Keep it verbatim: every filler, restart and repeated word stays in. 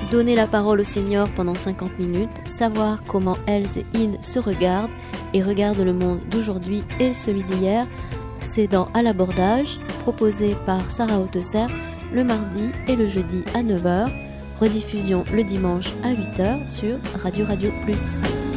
donner la parole aux seniors pendant cinquante minutes, savoir comment elles et ils se regardent et regardent le monde d'aujourd'hui et celui d'hier. C'est dans À l'abordage, proposé par Sarah Hautesser le mardi et le jeudi à neuf heures, rediffusion le dimanche à huit heures sur Radio Radio Plus.